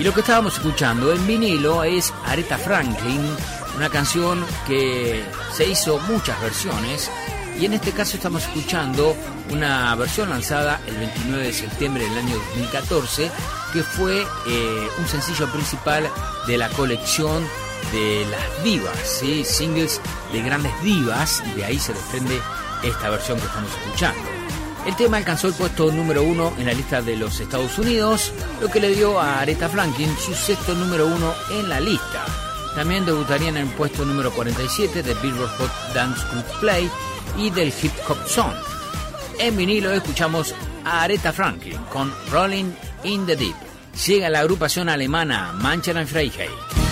lo que estábamos escuchando en vinilo es Aretha Franklin, una canción que se hizo muchas versiones, y en este caso estamos escuchando una versión lanzada el 29 de septiembre del año 2014, que fue un sencillo principal de la colección de las divas, ¿sí? Singles de grandes divas, y de ahí se desprende esta versión que estamos escuchando. El tema alcanzó el puesto número 1 en la lista de los Estados Unidos, lo que le dio a Aretha Franklin su sexto número 1 en la lista. También debutaría en el puesto número 47 de Billboard Hot Dance Club Play y del Hip Hop Song. En vinilo escuchamos a Aretha Franklin con Rolling in the Deep. Llega la agrupación alemana Manchester Freiheit.